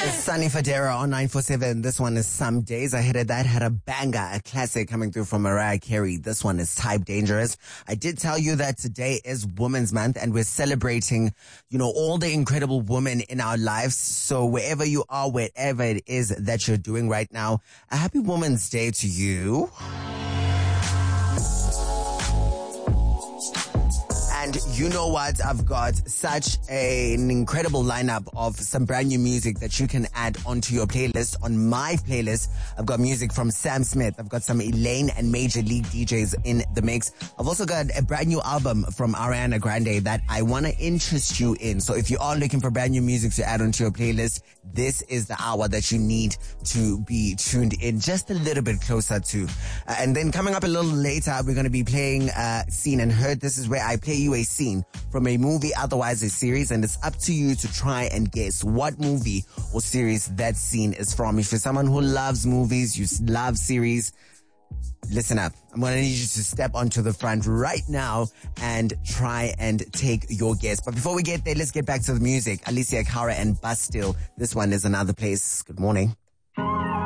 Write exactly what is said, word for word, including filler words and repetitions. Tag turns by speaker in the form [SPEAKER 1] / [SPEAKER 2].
[SPEAKER 1] Sunny Federa on nine four seven. This one is Some Days. Ahead of that had a banger, a classic coming through from Mariah Carey. This one is Type Dangerous. I did tell you that today is Women's Month and we're celebrating, you know, all the incredible women in our lives. So wherever you are, whatever it is that you're doing right now, a happy Women's Day to you. And you know what? I've got such a, an incredible lineup of some brand new music that you can add onto your playlist. On my playlist, I've got music from Sam Smith. I've got some Elaine and Major League D Js in the mix. I've also got a brand new album from Ariana Grande that I want to interest you in. So if you are looking for brand new music to add onto your playlist, this is the hour that you need to be tuned in just a little bit closer to. Uh, and then coming up a little later, we're going to be playing uh, Seen and Heard. This is where I play you a scene from a movie, otherwise a series, and it's up to you to try and guess what movie or series that scene is from. If you're someone who loves movies, you love series, listen up. I'm going to need you to step onto the front right now and try and take your guess. But before we get there, let's get back to the music. Alicia Cara and Bastille. This one is Another Place. Good morning.